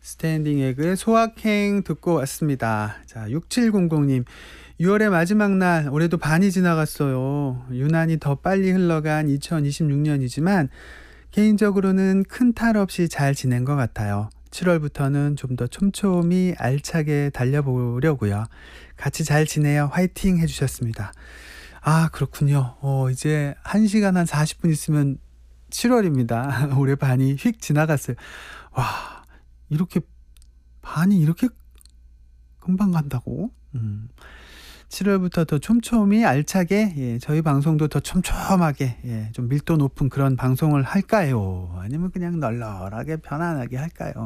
스탠딩 에그의 소확행 듣고 왔습니다. 자, 6700님. 6월의 마지막 날, 올해도 반이 지나갔어요. 유난히 더 빨리 흘러간 2026년이지만 개인적으로는 큰 탈 없이 잘 지낸 것 같아요. 7월부터는 좀 더 촘촘히 알차게 달려보려고요. 같이 잘 지내요. 화이팅 해주셨습니다. 아, 그렇군요. 이제 1시간 한 40분 있으면 7월입니다. 올해 반이 휙 지나갔어요. 와, 반이 이렇게 금방 간다고? 7월부터 더 촘촘히 알차게, 저희 방송도 더 촘촘하게, 좀 밀도 높은 그런 방송을 할까요? 아니면 그냥 널널하게 편안하게 할까요?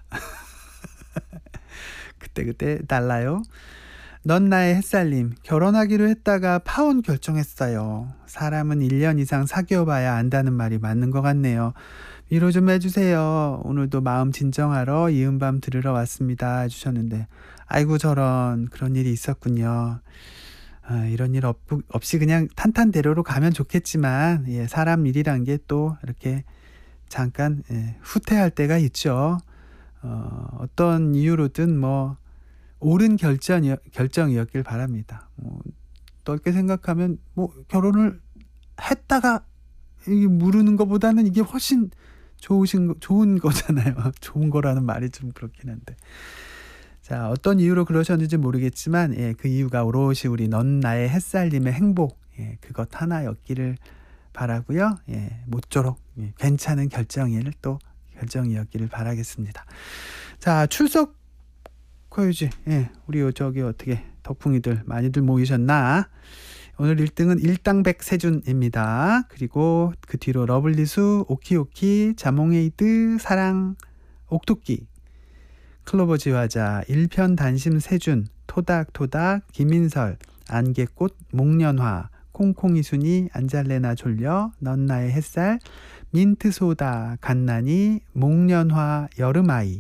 그때 달라요. 넌 나의 햇살님, 결혼하기로 했다가 파혼 결정했어요. 사람은 1년 이상 사귀어봐야 안다는 말이 맞는 것 같네요. 위로 좀 해주세요. 오늘도 마음 진정하러 이은밤 들으러 왔습니다 해주셨는데, 아이고 저런, 그런 일이 있었군요. 이런 일 없이 그냥 탄탄대로로 가면 좋겠지만, 사람 일이란 게 또 이렇게 잠깐 후퇴할 때가 있죠. 어떤 이유로든 옳은 결정이었길 바랍니다. 넓게 생각하면 결혼을 했다가 무르는 것보다는 이게 훨씬 좋은 거잖아요. 좋은 거라는 말이 좀 그렇긴 한데. 자, 어떤 이유로 그러셨는지 모르겠지만, 그 이유가 오롯이 우리 넌 나의 햇살님의 행복, 그것 하나였기를 바라고요. 모쪼록 괜찮은 결정이었기를 바라겠습니다. 자, 출석 퀴즈. 우리 저기 어떻게 덕풍이들 많이들 모이셨나? 오늘 1등은 일당백 세준입니다. 그리고 그 뒤로 러블리수, 오키오키, 자몽에이드, 사랑, 옥토끼, 클로버지화자, 일편단심 세준, 토닥토닥, 김인설, 안개꽃, 목련화, 콩콩이순이, 안잘레나 졸려, 넌 나의 햇살, 민트소다, 갓난이, 목련화, 여름아이,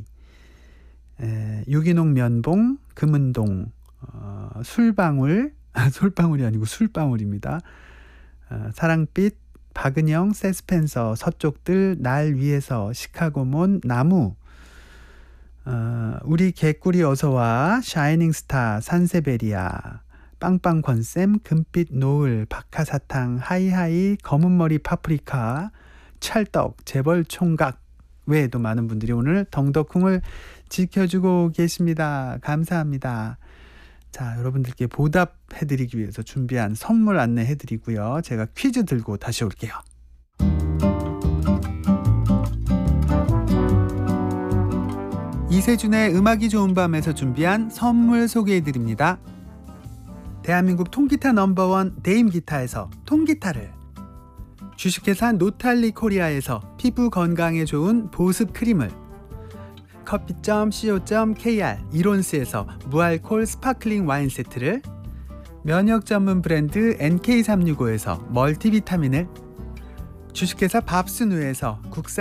유기농 면봉, 금은동, 술방울, 솔방울이 아니고 술방울입니다. 사랑빛, 박은영, 세스펜서, 서쪽들, 날 위에서, 시카고몬, 나무, 우리 개꿀이 어서와, 샤이닝스타, 산세베리아, 빵빵권쌤, 금빛 노을, 박하사탕, 하이하이, 검은머리 파프리카, 찰떡, 재벌총각 외에도 많은 분들이 오늘 덩덕궁을 지켜주고 계십니다. 감사합니다. 자, 여러분들께 보답해드리기 위해서 준비한 선물 안내해드리고요. 제가 퀴즈 들고 다시 올게요. 이세준의 음악이 좋은 밤에서 준비한 선물 소개해드립니다. 대한민국 통기타 넘버원 데임기타에서 통기타를, 주식회사 노탈리 코리아에서 피부 건강에 좋은 보습 크림을, 커피.co.kr 이론스에서 무알콜 스파클링 와인 세트를, 면역 전문 브랜드 NK365에서 멀티비타민을, 주식회사 밥스누에서 국산